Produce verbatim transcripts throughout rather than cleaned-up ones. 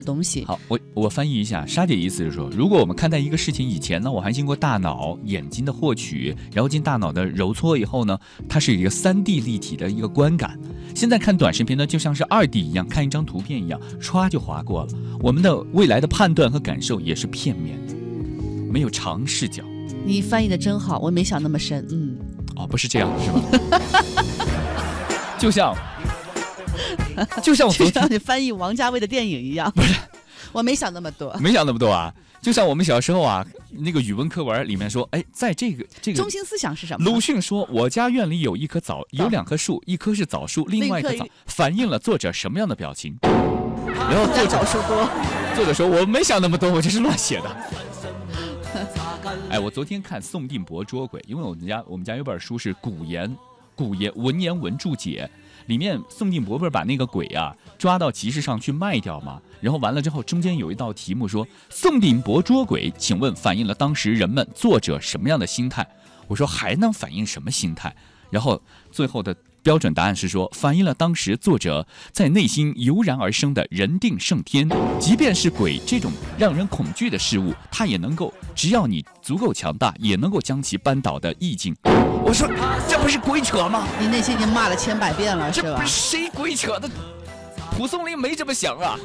东西。 好，我我翻译一下，莎姐意思是说，如果我们看待一个事情以前呢，我还经过大脑眼睛的获取，然后经大脑的揉搓以后呢，它是一个三 D 立体的一个观感。现在看短视频呢，就像是二 D 一样，看一张图片一样，唰就划过了。我们的未来的判断和感受也是片面的，没有长视角。 你翻译的真好，我没想那么深。嗯， 哦，不是这样，是吧？就像。就像我昨天你翻译王家卫的电影一样， 不是， 我没想那么多， 没想那么多啊。就像我们小时候啊，那个语文课文里面说，哎，在这个这个中心思想是什么？ 鲁迅说，我家院里有一棵枣，有两棵树，一棵是枣树，另外一棵枣，反映了作者什么样的表情？然后作者说， 作者说，我没想那么多，我这是乱写的。哎，我昨天看宋定伯捉鬼，因为我们家我们家有本书是古言古言文言文注解。里面宋定伯不是把那个鬼啊抓到集市上去卖掉吗？然后完了之后，中间有一道题目说宋定伯捉鬼，请问反映了当时人们作者什么样的心态？我说还能反映什么心态？然后最后的标准答案是说，反映了当时作者在内心油然而生的人定胜天，即便是鬼这种让人恐惧的事物，它也能够，只要你足够强大，也能够将其扳倒的意境。我说这不是鬼扯吗？ 你内心已经骂了千百遍了，是吧？ 这不是谁鬼扯的？蒲松龄没这么想啊，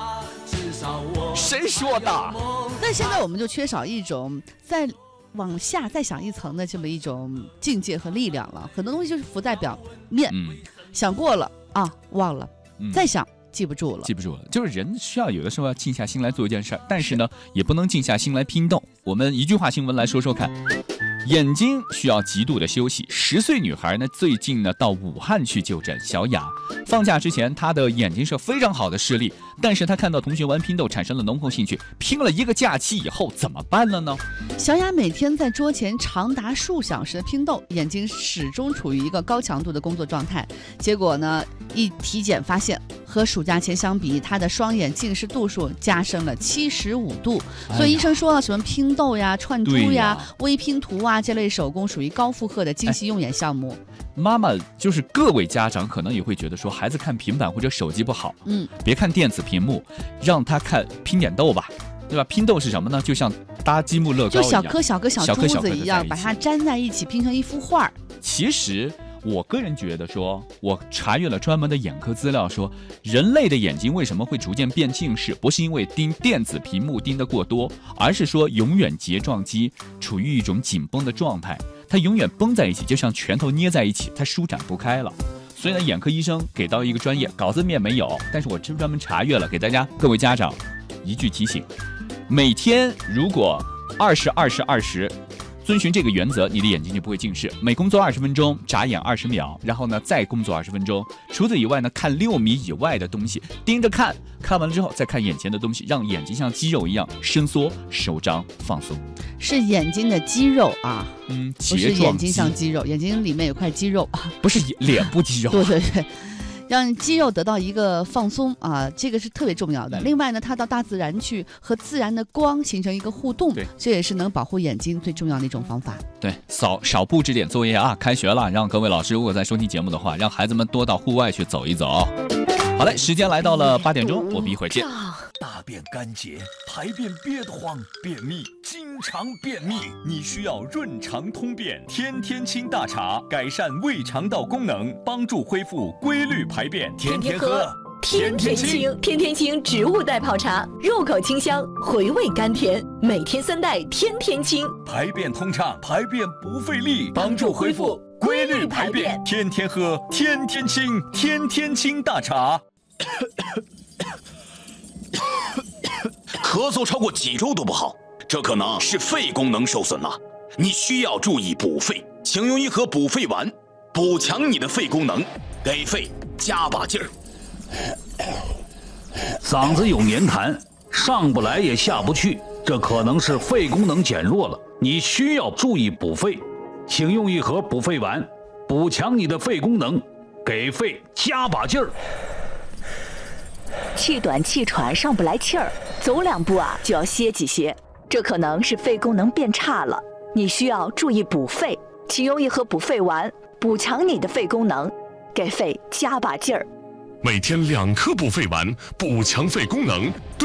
谁说的？ 但现在我们就缺少一种在往下再想一层的这么一种境界和力量了，很多东西就是浮在表面，嗯、想过了啊，忘了，嗯、再想记不住了， 记不住了。就是人需要有的时候要静下心来做一件事儿，但是呢，也不能静下心来拼斗。我们一句话新闻来说说看。眼睛需要极度的休息。十岁女孩呢，最近呢到武汉去就诊。小雅放假之前，她的眼睛是非常好的视力，但是她看到同学玩拼豆产生了浓厚兴趣，拼了一个假期以后怎么办了呢？ 小雅每天在桌前长达数小时的拼豆，眼睛始终处于一个高强度的工作状态。结果呢，一体检发现，和暑假前相比，她的双眼近视度数加深了七十五度。所以医生说了，什么拼豆呀、串珠呀、呀微拼图啊。这类手工属于高负荷的精细用眼项目。 妈妈就是各位家长可能也会觉得说，孩子看平板或者手机不好，嗯，别看电子屏幕，让他看拼点豆吧，对吧？拼豆是什么呢？就像搭积木乐高一样， 就小颗小颗小珠子一样，把它粘在一起，拼成一幅画。 其实我个人觉得说，我查阅了专门的眼科资料说，人类的眼睛为什么会逐渐变近视，不是因为盯电子屏幕盯得过多，而是说永远睫状肌处于一种紧绷的状态，它永远绷在一起，就像拳头捏在一起，它舒展不开了。所以呢，眼科医生给到一个专业，稿子面没有，但是我专门查阅了，给大家各位家长一句提醒：每天如果二十二十二十。遵循这个原则，你的眼睛就不会近视。每工作二十分钟，眨眼二十秒，然后呢再工作二十分钟。除此以外呢，看六米以外的东西，盯着看，看完了之后再看眼前的东西，让眼睛像肌肉一样伸缩、收张、放松。 是眼睛的肌肉啊， 嗯， 不是眼睛像肌肉，眼睛里面有块肌肉， 不是脸部肌肉。 对对对。让肌肉得到一个放松啊，这个是特别重要的。另外呢，它到大自然去和自然的光形成一个互动，这也是能保护眼睛最重要的一种方法。 对，少少布置点作业啊！开学了，让各位老师如果在收听节目的话，让孩子们多到户外去走一走。好嘞，时间来到了八点钟，我们一会儿见。 大便干结，排便憋得慌，便秘，经常便秘，你需要润肠通便天天清大茶，改善胃肠道功能，帮助恢复规律排便。天天喝， 天天清，天天清植物代泡茶，入口清香，回味甘甜，每天三袋，天天清， 排便通畅，排便不费力，帮助恢复规律排便。天天喝，天天清，天天清大茶。 咳嗽超过几周都不好，这可能是肺功能受损了，你需要注意补肺，请用一盒补肺丸，补强你的肺功能，给肺加把劲儿。 嗓子有黏痰，上不来也下不去，这可能是肺功能减弱了，你需要注意补肺，请用一盒补肺丸，补强你的肺功能，给肺加把劲儿。 气短气喘上不来气儿，走两步啊就要歇几歇，这可能是肺功能变差了，你需要注意补肺，请用一盒补肺丸，补强你的肺功能，给肺加把劲儿。 每天两颗补肺丸，补强肺功能。